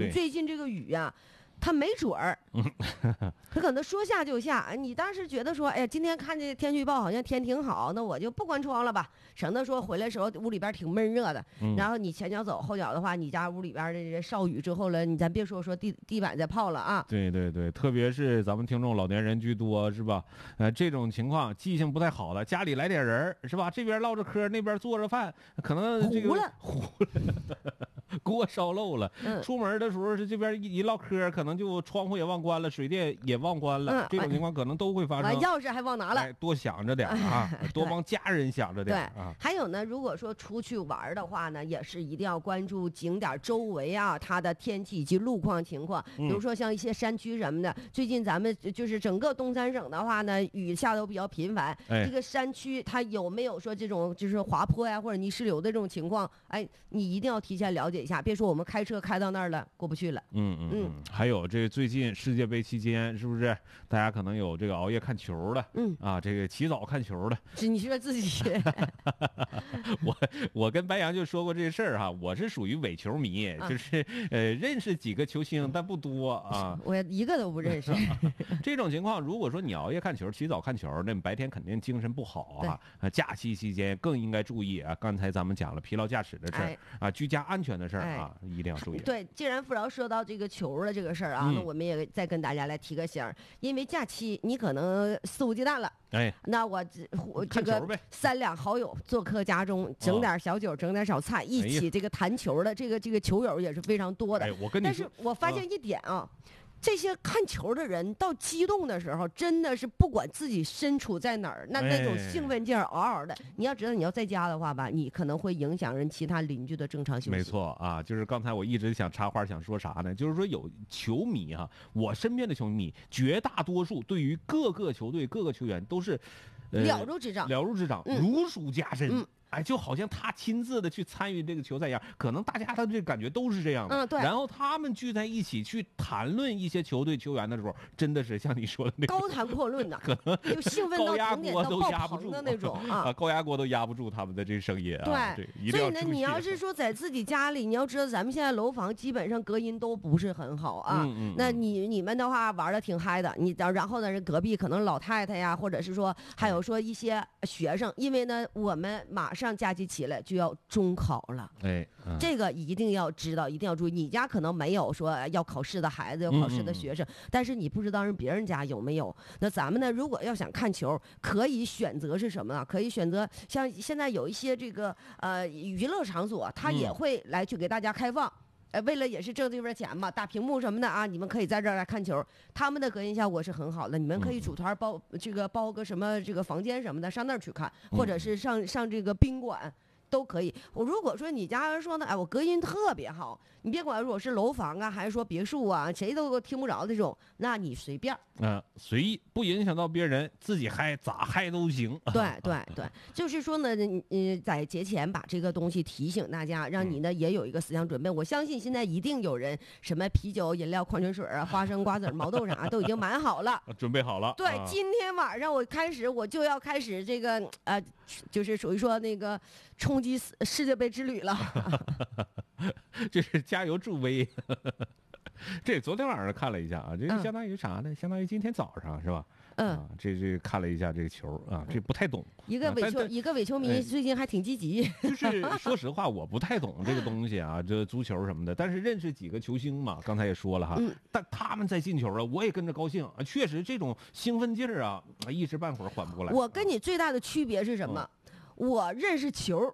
最近这个雨呀，他没准儿，他可能说下就下。你当时觉得说，哎呀，今天看这天气预报好像天挺好，那我就不关窗了吧，省得说回来的时候屋里边挺闷热的。然后你前脚走后脚的话，你家屋里边的这潲雨之后了，你咱别说地板在泡了啊。 对对对，特别是咱们听众老年人居多，是吧？这种情况记性不太好的，家里来点人是吧？这边唠着嗑，那边做着饭，可能这个糊了，锅烧漏了。出门的时候是这边一唠嗑，可能就窗户也忘关了，水电也忘关了。这种情况可能都会发生。 钥匙还忘拿了， 多想着点啊，多帮家人想着点啊。 还有呢，如果说出去玩的话呢，也是一定要关注景点周围啊，它的天气以及路况情况。比如说像一些山区什么的，最近咱们就是整个东三省的话呢，雨下都比较频繁。这个山区它有没有说这种就是滑坡呀或者泥石流的这种情况？哎，你一定要提前了解一下，别说我们开车开到那儿了过不去了。 还有这最近世界杯期间，是不是大家可能有这个熬夜看球的？这个起早看球的。 是你说自己？ 我跟白杨就说过这事儿哈，我是属于伪球迷，就是认识几个球星但不多啊。 我一个都不认识。 这种情况，如果说你熬夜看球、起早看球，那白天肯定精神不好啊。假期期间更应该注意啊。刚才咱们讲了疲劳驾驶的事儿啊，居家安全的事儿啊，一定要注意。 对，既然富饶说到这个球的这个事儿啊，那我们也再跟大家来提个醒儿，因为假期你可能肆无忌惮了。那我这个3两好友做客家中，整点小酒，整点小菜，一起这个谈球的这个球友也是非常多的。但是我发现一点啊。这些看球的人到激动的时候，真的是不管自己身处在哪儿，那种兴奋劲儿嗷嗷的。你要知道，你要在家的话吧，你可能会影响人其他邻居的正常休息。 没错啊，就是刚才我一直想插话，想说啥呢？就是说有球迷哈，我身边的球迷绝大多数对于各个球队、各个球员都是了如指掌， 如数家珍。就好像他亲自的去参与这个球赛一样，可能大家的这感觉都是这样的。 对。 然后他们聚在一起去谈论一些球队球员的时候，真的是像你说的那高谈阔论的， 可能就兴奋到顶点都爆棚的那种啊， 高压锅都压不住他们的这个声音啊。 对， 所以呢，你要是说在自己家里，你要知道咱们现在楼房基本上隔音都不是很好啊。那你们的话玩的挺嗨的，然后呢，人隔壁可能老太太呀，或者是说还有说一些学生，因为呢，我们马上假期起来就要中考了，这个一定要知道，一定要注意。你家可能没有说要考试的孩子，要考试的学生，但是你不知道别人家有没有。那咱们呢，如果要想看球，可以选择是什么呢？可以选择像现在有一些这个娱乐场所，它也会来去给大家开放。为了也是挣这份钱嘛，大屏幕什么的啊，你们可以在这儿来看球，他们的隔音效果是很好的，你们可以组团包个什么这个房间什么的，上那儿去看，或者是上这个宾馆。都可以。如果说你家人说呢，我隔音特别好，你别管如果是楼房啊，还是说别墅啊，谁都听不着这种，那你随便随意，不影响到别人，自己嗨咋嗨都行。 对，就是说呢，在节前把这个东西提醒大家，让你呢也有一个思想准备。我相信现在一定有人什么啤酒、饮料、矿泉水啊、花生、瓜子、毛豆啥都已经买好了， 准备好了。 对，今天晚上我就要开始这个就是属于说那个冲击世界杯之旅了。 这是加油助威。这昨天晚上看了一下啊，这相当于啥呢？相当于今天早上是吧？这看了一下这个球啊，这不太懂。 一个伪球迷最近还挺积极。 就是说实话，我不太懂这个东西啊，这足球什么的。但是认识几个球星嘛，刚才也说了哈，但他们在进球了，我也跟着高兴。确实这种兴奋劲儿啊，一时半会儿缓不过来。 我跟你最大的区别是什么？我认识球。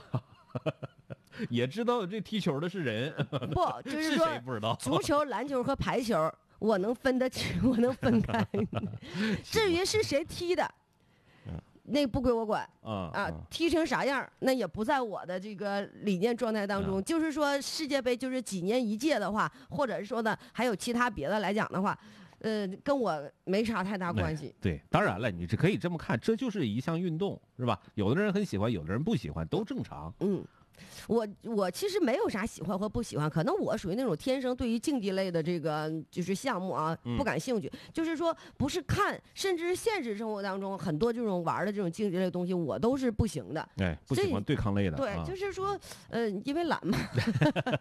也知道这踢球的是人， 不就是说谁不知道？ 足球、篮球和排球，我能分得清，我能分开。至于是谁踢的，那不归我管踢成啥样，那也不在我的这个理念状态当中。就是说世界杯就是几年一届的话，或者是说呢，还有其他别的来讲的话。跟我没啥太大关系。 对，当然了，你是可以这么看，这就是一项运动，是吧？有的人很喜欢，有的人不喜欢，都正常。 我其实没有啥喜欢或不喜欢，可能我属于那种天生对于竞技类的这个就是项目啊不感兴趣。就是说不是看，甚至是现实生活当中很多这种玩的这种竞技类的东西，我都是不行的。 不喜欢对抗类的。 对，就是说因为懒嘛。